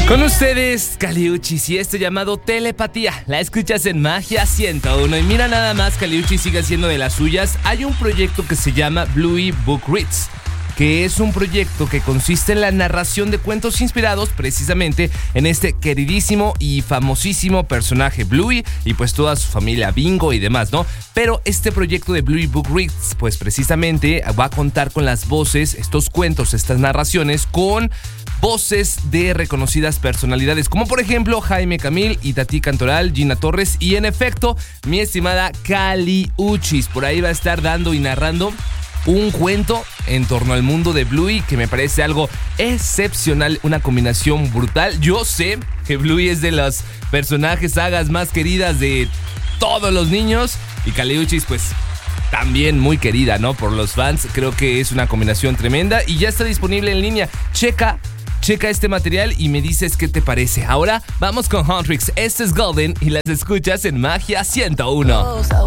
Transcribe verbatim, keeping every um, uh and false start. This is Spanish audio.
Con ustedes, Caliuchis, y esto llamado telepatía. La escuchas en Magia ciento uno. Y mira nada más, Caliuchis sigue haciendo de las suyas. Hay un proyecto que se llama Bluey Book Reads, que es un proyecto que consiste en la narración de cuentos inspirados precisamente en este queridísimo y famosísimo personaje Bluey y pues toda su familia Bingo y demás, ¿no? Pero este proyecto de Bluey Book Reads pues precisamente va a contar con las voces, estos cuentos, estas narraciones con voces de reconocidas personalidades, como por ejemplo Jaime Camil, Itatí Cantoral, Gina Torres y en efecto mi estimada Caliuchis. Por ahí va a estar dando y narrando un cuento en torno al mundo de Bluey que me parece algo excepcional, una combinación brutal. Yo sé que Bluey es de los personajes, sagas más queridas de todos los niños y Caliuchis pues también muy querida, ¿no? Por los fans. Creo que es una combinación tremenda y ya está disponible en línea. Checa Checa este material y me dices qué te parece. Ahora vamos con Huntrix. Este es Golden y las escuchas en Magia ciento uno.